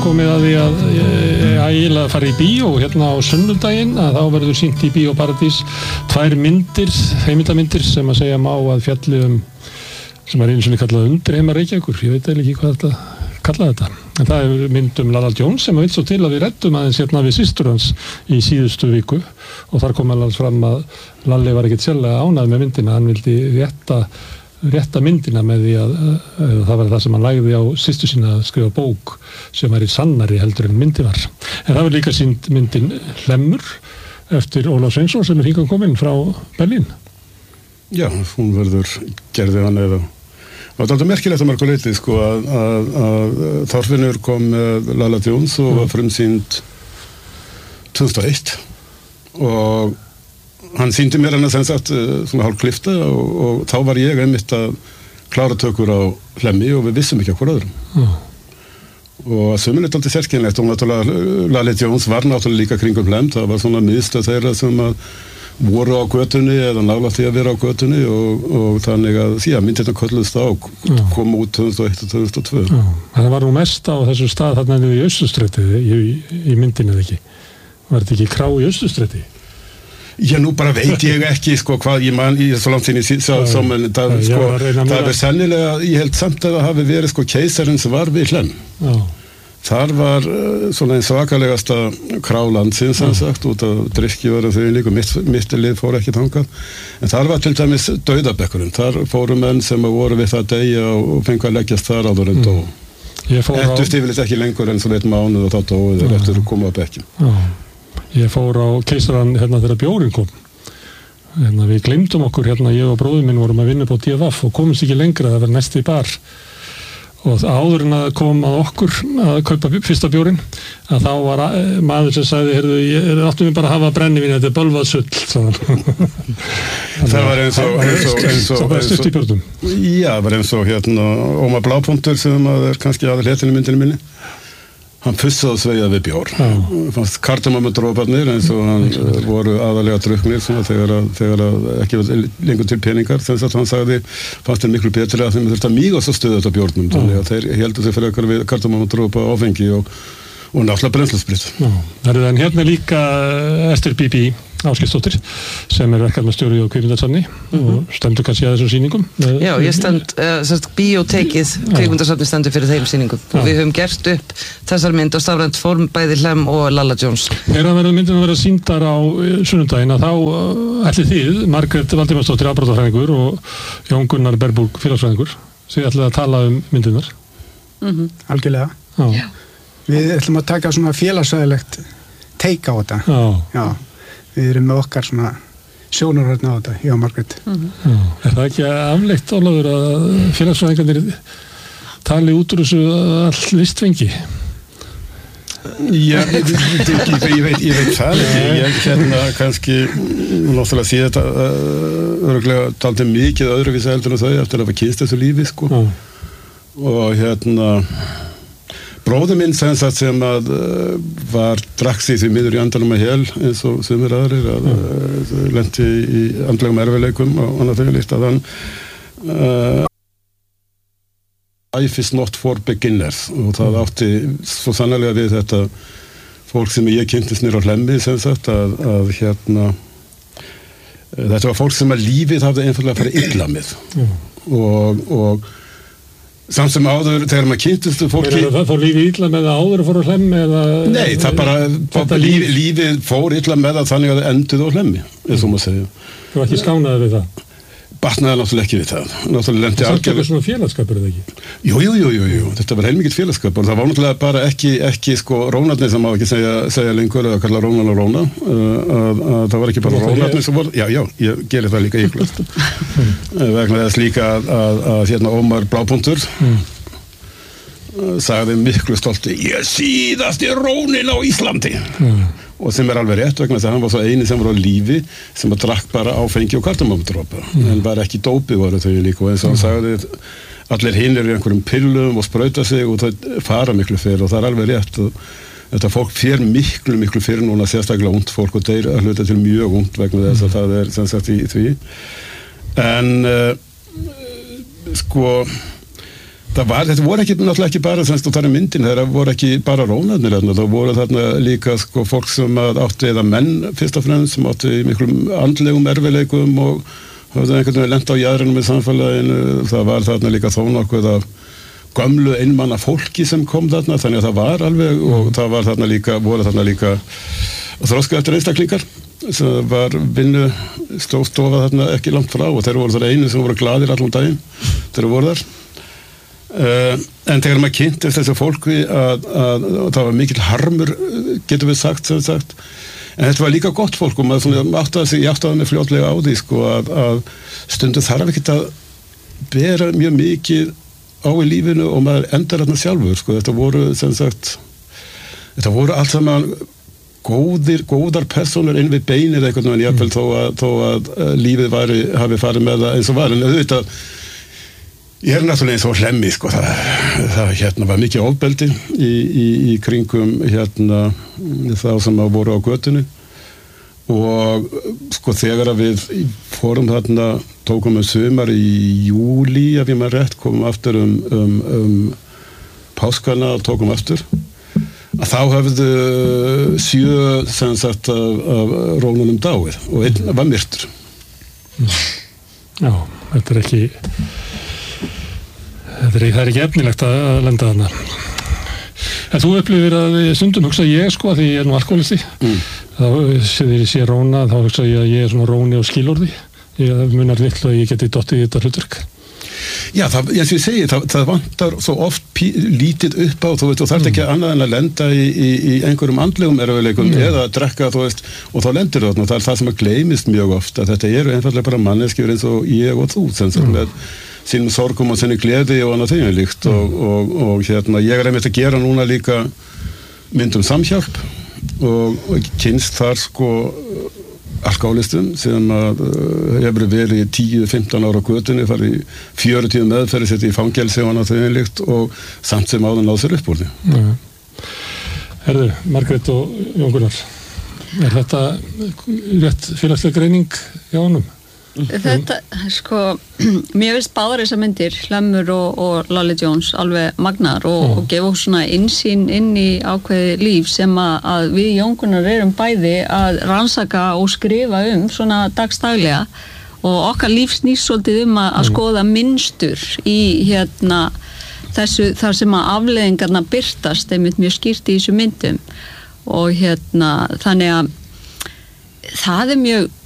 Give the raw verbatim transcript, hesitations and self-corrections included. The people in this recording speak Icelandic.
komið að því að ægilega fara í bíó hérna á sunnudaginn að þá verður sýnt í Bíó Paradís tvær myndir, heimildarmyndir sem að segja má að fjalli um sem er einu sinni kallað Undirheimar Reykjavíkur, ég veit eiginlega ekki hvað þetta kalla þetta. En það er mynd um Lalla Jones sem vill svo til að við reddum aðeins hérna við systur hans í síðustu viku og þar kom alveg fram að Lalli var ekkert sérlega ánægð með myndina, hann vildi rétta rétta myndina með því að, að það var það sem hann lagði á systur sína að skrifa bók sem væri sannari heldur en myndi var. En það var líka sýnd myndin Hlemmur eftir Ólaf Sveinsson sem er hingað kominn frá Berlín. Já, hún verður gerði hann eða það var alltaf merkilegt að mörgu leyti sko að, að, að Þorfinnur kom með Lalla Jones og var frumsýnd tvö þúsund og eitt og hann sýndi mér hann að sem sagt svona hálf klifta og, og þá var ég einmitt að klára tökur á Hlemmi og við vissum ekki á hver öðrum. Mm. Og að sumin er alltaf sérkennilegt og náttúrulega Lalli Jones var náttúrulega líka kringum Hlemm, það var svona miðstöð þeirra sem að voru á götunni eða nálægt því að vera á götunni og, og þannig að því að myndin kölluðst á kom út tvö þúsund og eitt og tvö þúsund og tvö. Já, það var nú mest á þessu stað þarna í Austurstræti í, í myndinu eða ekki. Var þetta ekki krá í Austurstræti? Já, nú bara veit ég ekki sko hvað ég man í svo langt sinni sá en það sko það er sennilega, ég held samt að það hafi verið sko keisarinn sem var við Hlemm. Já. Þar var uh, svona einn svakalegasta králandsins sem sagt út af drykkju og þau líka mitt, mittilið fór ekki þangað en þar var til dæmis dauðabekkurinn, þar fóru menn sem voru við það deyja og fengu að leggjast þar áður en dó. Eftir stífilegt ekki lengur en svo leitt mánuð og þá dóu þeir eftir að koma á bekkjum. Já. Ég fór á keisarann hérna þegar bjórinn kom. Hérna við gleymdum okkur hérna, ég og bróðir minn vorum að vinna upp á D V F og komumst ekki lengra, það var næsti bar. Og áður en að kom að okkur að kaupa fyrsta bjórinn, að þá var maður sem sagði, heyrðu, ég áttum við bara að hafa brennivín, þetta er bölvað sull, sagði hann. Það var eins og, eins og, eins og, það var stutt í bjórnum. Já, það var eins og hérna, Ómar Blápunktur sem að er kannski aðal héttin í myndinu minni. Hann fussaði og sveigaði við bjór. Fannst kardamamudróparnir eins og hann voru aðalega drukknir svona þegar að, þegar að ekki var lengur til peningar. Þannig að hann sagði, fannst þeir miklu betri að þeim þurfti að míga svo stöðu þetta bjórnum. Þannig að þeir heldur þeir fyrir okkar við kardamamudrópa áfengi og, og náttúrulega brennslussprit. Það er en hérna líka Ester Bibi Ásgeirsdóttir sem er verkefnastjóri á Kvikmyndasafni mm-hmm. og stendur kannski að þessum sýningum. Já, ég stend, uh, sérst, bíótekið Kvikmyndasafni stendur fyrir þeim sýningum og við höfum gert upp þessar mynd á stafrænt form bæði Hlemm og Lalla Jones. Þegar það verður myndin að vera sýndar á sunnudaginn að þá uh, ætlið þið, Margrét Valdimarsdóttir afbrotafræðingur og Jón Gunnar Berburg félagsfræðingur, þið ætlið að tala um myndirnar. Mm-hmm. Algjörlega. Já. Við ætlum að taka svona félagsfræðilegt take á þetta. Já. Já. Við erum með okkar svona sjónarhorn á þetta, ég og Margrét. Mm-hmm. Er það ekki afleitt, Ólafur, að félagsfræðingarnir tali út úr þessu all listfengi? Já, ég, ég, ég, ég veit ég veit það ekki. Ég hérna kannski náttúrulega sé þetta uh, öruglega dálítið mikið öðruvísi heldur en þau eftir að hafa kynst þessu lífi, sko. Mm. Og hérna bróður minn sem sagt sem að uh, var drakk sig því miður í andanum að hel eins og sumir aðrir að uh, lenti í andlegum erfiðleikum og annað þegar líkt að hann uh, Life is not for beginners og það átti svo sannarlega við þetta fólk sem ég kynntist nýr á Hlemmi sem sagt að, að hérna uh, þetta var fólk sem að lífið hafði einfallega farið illa með mm. og, og samt sem áður, þegar maður kynntist fólki... Það fór lífið illa með það áður að fór á Hlemmi eða... Nei, það bara, bara líf, lífið fór illa með það þannig að það enduð á Hlemmi, eins og maður segja. Þú var ekki skánaður við það? Batnaði náttúrulega ekki við það. Náttúrulega lendi algjörlega... Það er svona félagskapur, eða ekki? Jú, jú, jú, jú, jú. Þetta var heilmikið félagskapur. Það var náttúrulega bara ekki, ekki sko, rónarnir sem má ekki segja, segja lengur eða kalla rónan og róna. Uh, að, að það var ekki bara rónarnir sem voru... Já, já, ég gerir það líka ykkurlegt. Vegna þess líka að, að, að hérna Ómar Blápunktur mm. sagði miklu stolti ég síðasti rónin á Íslandi mm. og sem er alveg rétt vegna þess að hann var svo eini sem var á lífi sem að drakk bara áfengi og kardamamudropa mm. en var ekki dópi voru þau líka og eins og hann sagði allir hinir í einhverjum pillum og sprauta sig og þau fara miklu fyrir og það er alveg rétt og þetta fólk fer miklu miklu fyrir núna sérstaklega ungt fólk og þeir að hluta til mjög ungt vegna þess að það er sem sagt í því en uh, sko það var, þetta voru ekki, náttúrulega ekki bara semst, og það er myndin, það voru ekki bara rónarnir þarna, það voru þarna líka sko, fólk sem átti, eða menn fyrst og fremst, sem átti miklum andlegum erfileikum og hafði einhvern veginn lent á jaðrinum í samfélaginu, það var þarna líka þó nokkuð af gömlu einmanna fólki sem kom þarna, þannig að það var alveg, og það var þarna líka, voru þarna líka þroska eftir einstaklingar, sem var vinnu stofa þarna ekki langt frá, og þeir voru þar einu sem voru glaðir allan daginn, þeir voru þar. Uh, en þegar maður kynntist þessu fólki að, að, að það var mikill harmur, getur við sagt, sem sagt, en þetta var líka gott fólk og maður svona áttaði sig, ég áttaði mig fljótlega á því sko að, að stundu þarf ekki að bera mjög mikið á í lífinu og maður endar þarna sjálfur sko, þetta voru sem sagt, þetta voru allt saman góðir, góðar personur inn við beinir eitthvað en jafnvel þó að, þó að lífið væri, hafi farið með það eins og var, en auðvitað ég er náttúrulega eins og hlemmi sko, það, það hérna var mikið ofbeldi í, í, í kringum hérna þá sem að voru á götunni og sko þegar að við fórum þarna, tókum við sumar í júlí ef ég maður rétt, komum aftur um, um, um páskana og tókum aftur að þá höfðu sjö sem sagt af, af rónunum dáið og einn var myrtur. Já, þetta er ekki Það er, það er ekki efnilegt að, að lenda þarna. En þú upplifir að stundum hugsa ég sko, því ég er nú alkoholisti, mm. þá þegar ég sé róna, þá hugsa ég að ég er svona róni og skilorði. Ég munar litlu að ég geti dottið í þetta hlutverk. Já, það, eins og ég segi, það, það vantar svo oft pí, lítið upp á, þú veist, þú þarft ekki mm. annað en að lenda í, í, í einhverjum andlegum erfiðleikum mm. eða að drekka, þú veist, og þá lendir það, og það er það sem að gleymist mjög oft, að þetta eru einfallega bara manneskjur eins og ég og þú, sem sagt, með sínum sorgum og sinni gleði og annað þeim líkt mm. og, og, og hérna, ég er einmitt að gera núna líka myndum samhjálp og, og kynst þar sko alkoholistum sem að uh, hefur verið í tíu til fimmtán ára á götunni, farið í fjörutíu meðferði, setið í fangelsi og annað þeim líkt og samt sem áður náð sér upp úr því. Mm. Herðu, Margrét og Jón Gunnar, er þetta rétt félagsleg greining hjá honum? Þetta, sko, mér finnst báðar þessar myndir, Hlemmur og, og Lalli Jones, alveg magnar og, oh. og gefa okkur svona innsýn inn í ákveði líf sem að, að við Jón Gunnar erum bæði að rannsaka og skrifa um svona dagstaglega og okkar líf snýst svolítið um að, að skoða mynstur í hérna þessu, þar sem að afleiðingarna birtast einmitt mjög skýrt í þessu myndum og hérna þannig að það er mjög